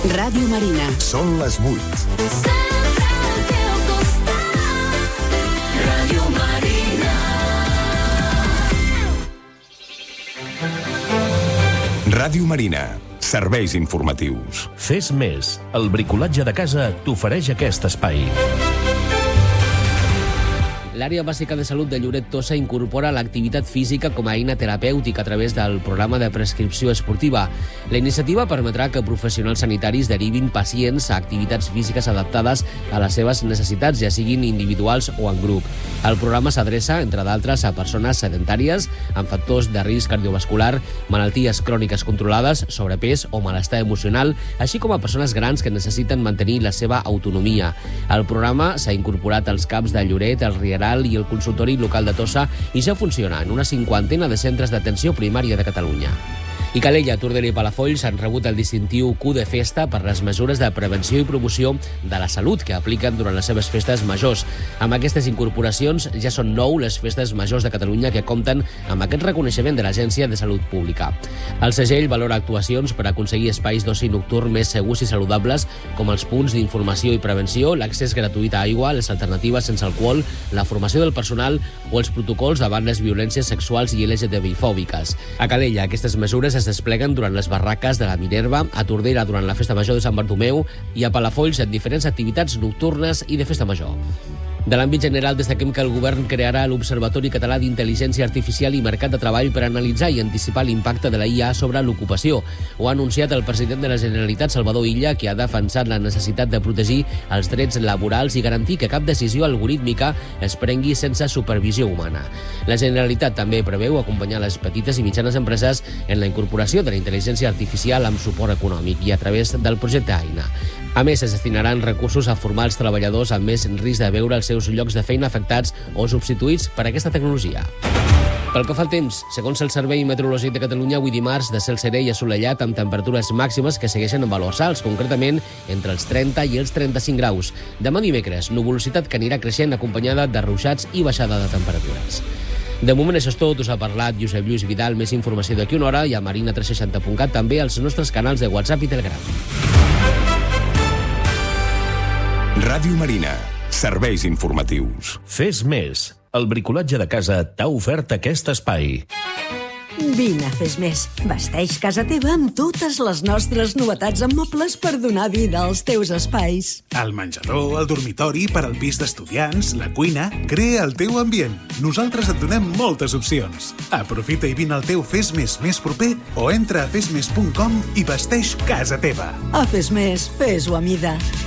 Ràdio Marina. Són les 8. Sempre al teu costat. Ràdio Marina. Ràdio Marina. Serveis informatius. Fes més. El bricolatge de casa t'ofereix aquest espai. L'àrea bàsica de salut de Lloret Tossa incorpora l'activitat física com a eina terapèutica a través del programa de prescripció esportiva. La iniciativa permetrà que professionals sanitaris derivin pacients a activitats físiques adaptades a les seves necessitats, ja siguin individuals o en grup. El programa s'adreça, entre d'altres, a persones sedentàries amb factors de risc cardiovascular, malalties cròniques controlades, sobrepès o malestar emocional, així com a persones grans que necessiten mantenir la seva autonomia. El programa s'ha incorporat als CAPs de Lloret, el Rieral i el consultori local de Tossa i ja funciona en una 50 de centres d'atenció primària de Catalunya. I Calella, Tordera i Palafolls han rebut el distintiu Q de Festa per les mesures de prevenció i promoció de la salut que apliquen durant les seves festes majors. Amb aquestes incorporacions ja són 9 les festes majors de Catalunya que compten amb aquest reconeixement de l'Agència de Salut Pública. El segell valora actuacions per aconseguir espais d'oci nocturn més segurs i saludables, com els punts d'informació i prevenció, l'accés gratuït a aigua, les alternatives sense alcohol, la formació del personal o els protocols davant les violències sexuals i LGTBI-fòbiques. A Calella, aquestes mesures es despleguen durant les barraques de la Minerva, a Tordera durant la Festa Major de Sant Bartomeu i a Palafolls en diferents activitats nocturnes i de Festa Major. De l'àmbit general, destaquem que el govern crearà l'Observatori Català d'Intel·ligència Artificial i Mercat de Treball per analitzar i anticipar l'impacte de la IA sobre l'ocupació. Ho ha anunciat el president de la Generalitat, Salvador Illa, que ha defensat la necessitat de protegir els drets laborals i garantir que cap decisió algorítmica es prengui sense supervisió humana. La Generalitat també preveu acompanyar les petites i mitjanes empreses en la incorporació de la intel·ligència artificial amb suport econòmic i a través del projecte AINA. A més, es destinaran recursos a formar els treballadors amb més risc de veure els seus llocs de feina afectats o substituïts per aquesta tecnologia. Pel que fa al temps, segons el Servei Meteorològic de Catalunya, avui dimarts de cel serè i assolellat amb temperatures màximes que segueixen en valors alts, concretament entre els 30 i els 35 graus. Demà dimecres, nuvolositat que anirà creixent acompanyada de ruixats i baixada de temperatures. De moment això és tot, us ha parlat Josep Lluís Vidal. Més informació d'aquí una hora i a marina360.cat, també als nostres canals de WhatsApp i Telegram. Ràdio Marina. Serveis informatius. Fes més. El bricolatge de casa t'ha ofert aquest espai. Vine a Fes Més. Vesteix casa teva amb totes les nostres novetats en mobles per donar vida als teus espais. El menjador, el dormitori, per al pis d'estudiants, la cuina... Crea el teu ambient. Nosaltres et donem moltes opcions. Aprofita i vine al teu Fes Més més proper o entra a fesmes.com i vesteix casa teva. A Fes Més, fes-ho a mida.